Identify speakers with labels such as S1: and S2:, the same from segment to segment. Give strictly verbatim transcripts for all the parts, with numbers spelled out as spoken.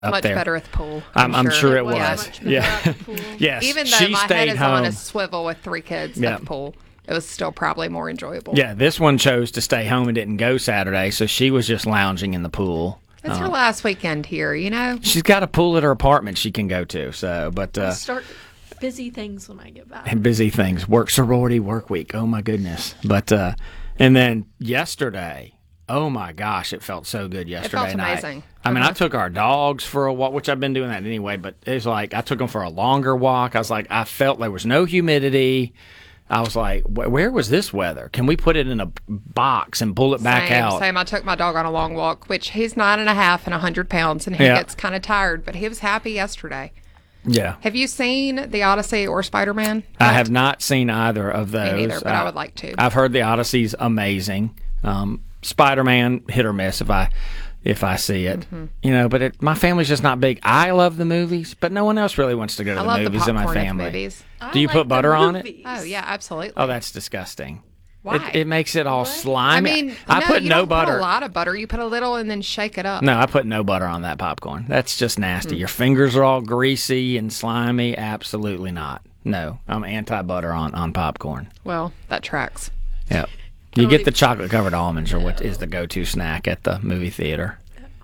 S1: up
S2: much
S1: there.
S2: better at the pool.
S1: I'm, I'm sure, it was.
S2: was.
S1: Yeah. Yes.
S2: Even though
S1: she
S2: my
S1: stayed
S2: head is
S1: home.
S2: on a swivel with three kids
S1: Yeah.
S2: at the pool, it was still probably more enjoyable.
S1: Yeah, this one chose to stay home and didn't go Saturday, so she was just lounging in the pool.
S2: It's her
S1: Um,
S2: last weekend here, you know?
S1: She's got a pool at her apartment she can go to. So, but
S3: I'll
S1: uh,
S3: start busy things when I get back.
S1: and busy things. Work sorority work week. Oh my goodness. But uh, and then yesterday, oh my gosh, it felt so good yesterday
S2: felt
S1: night.
S2: amazing.
S1: I mean, I
S2: Uh-huh.
S1: took our dogs for a walk, which I've been doing that anyway. But it's like I took them for a longer walk. I was like, I felt there was no humidity. I was like, where was this weather? Can we put it in a box and pull it back
S2: same,
S1: out?
S2: Same. I took my dog on a long walk, which he's nine and a half and a hundred pounds, and he
S1: Yeah.
S2: gets kind of tired, but he was happy yesterday.
S1: Yeah.
S2: Have you seen The Odyssey or Spider-Man?
S1: I have not seen either of those.
S2: Me neither, but I would like to.
S1: I've heard the Odyssey's amazing. Um, Spider-Man, hit or miss if I if I see it.
S2: Mm-hmm.
S1: You know, but it, my family's just not big. I love the movies, but no one else really wants to go to
S2: I
S1: the
S2: love the
S1: movies in my
S2: popcorn at the
S1: family.
S2: movies.
S3: I
S1: Do you
S3: like
S1: put
S3: the
S1: butter on it?
S3: movies.
S2: Oh yeah, absolutely.
S1: Oh, that's disgusting.
S2: Why?
S1: It, it makes it all
S3: What?
S1: slimy.
S2: I mean,
S1: I
S2: no,
S1: put
S2: you
S1: no
S2: don't
S1: butter.
S2: Put a lot of butter. You put a little and then shake it up.
S1: No, I put no butter on that popcorn. That's just
S2: Hmm.
S1: nasty. Your fingers are all greasy and slimy. Absolutely not. No, I'm anti-butter on, on popcorn.
S2: Well, that tracks.
S1: Yep. You
S3: don't
S1: get the
S3: even-
S1: chocolate-covered almonds, or what is the go-to snack at the movie theater.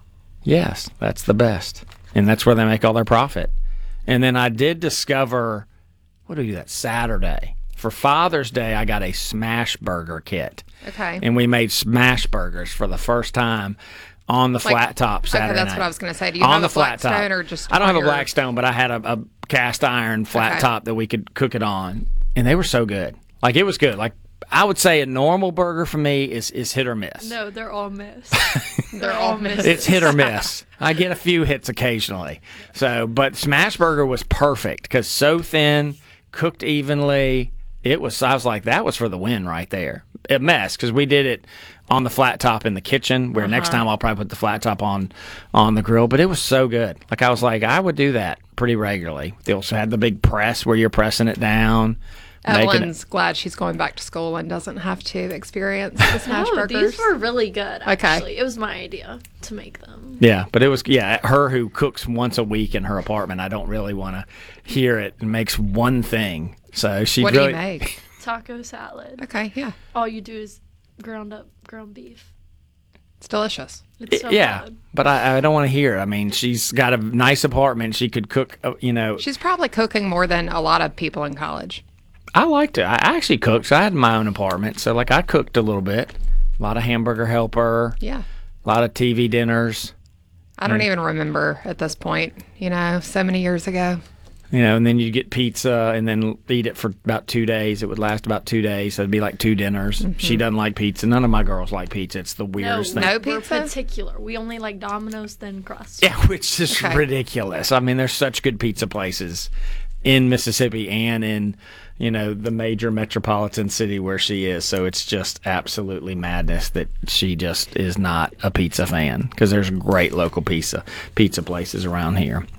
S1: Yes, that's the best. And that's where they make all their profit. And then I did discover, what do we do that, Saturday? For Father's Day, I got a smash burger kit.
S2: Okay.
S1: And we made smash burgers for the first time on the
S2: Like-
S1: flat top Saturday
S2: okay, that's
S1: night.
S2: what I was going to say. Do you
S1: on
S2: have
S1: the
S2: a
S1: flat top.
S2: Blackstone or just
S1: I don't have a
S2: your-
S1: Blackstone, but I had a, a cast iron flat
S2: Okay.
S1: top that we could cook it on, and they were so good. Like it was good. Like I would say, a normal burger for me is is hit or miss.
S3: No, they're all miss.
S2: They're all missed.
S1: It's hit or miss. I get a few hits occasionally. So, but smash burger was perfect because so thin, cooked evenly. It was. I was like, that was for the win right there. A mess because we did it on the flat top in the kitchen. Where next
S2: Uh-huh.
S1: time I'll probably put the flat top on on the grill. But it was so good. Like I was like, I would do that pretty regularly. They also had the big press where you're pressing it down. making it-
S2: Evelyn's glad she's going back to school and doesn't have to experience the smash
S3: No,
S2: burgers.
S3: these were really good.
S2: Okay.
S3: Actually, it was my idea to make them.
S1: Yeah, but it was yeah. Her who cooks once a week in her apartment. I don't really want to hear it and makes one thing. So she
S2: what
S1: really
S2: do you make?
S3: Taco salad.
S2: Okay, yeah,
S3: All you do is ground up ground beef.
S2: it's delicious.
S3: It's so
S1: yeah,
S3: good.
S1: but I, I don't want to hear. it. I mean, she's got a nice apartment. She could cook. uh, You know,
S2: She's probably cooking more than a lot of people in college.
S1: I liked it. I actually cooked. So I had my own apartment, so like I cooked a little bit. A lot of Hamburger Helper.
S2: Yeah.
S1: A lot of T V dinners.
S2: I don't even remember at this point, you know, so many years ago.
S1: You know, and then you get pizza and then eat it for about two days. It would last about two days, so it'd be like two dinners. She doesn't like pizza. None of my girls like pizza. It's the
S3: No,
S1: weirdest thing.
S2: No
S3: we're
S2: pizza?
S3: particular. We only like Domino's thin crust.
S1: Yeah, which is
S2: Okay.
S1: ridiculous. I mean, there's such good pizza places in Mississippi and in, you know, the major metropolitan city where she is. So it's just absolutely madness that she just is not a pizza fan because there's great local pizza pizza places around here.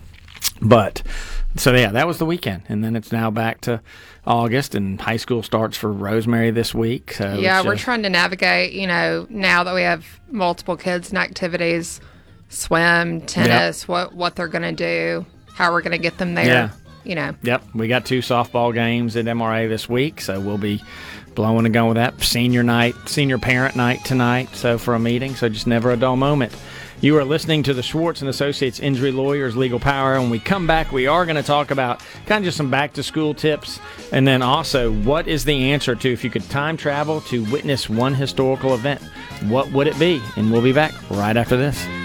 S1: But so yeah, that was the weekend, and then it's now back to August, and high school starts for Rosemary this week. So
S2: Yeah,
S1: it's
S2: we're
S1: just-
S2: trying to navigate, you know, now that we have multiple kids and activities, swim, tennis, what what they're going to do, how we're going to get them there.
S1: Yeah.
S2: You know,
S1: Yep, we got two softball games at M R A this week, so we'll be blowing and going with that. Senior night, senior parent night tonight, so for a meeting, so just never a dull moment. You are listening to the Schwartz and Associates Injury Lawyers Legal Power. When we come back, we are going to talk about kind of just some back-to-school tips, and then also what is the answer to if you could time travel to witness one historical event, what would it be? And we'll be back right after this.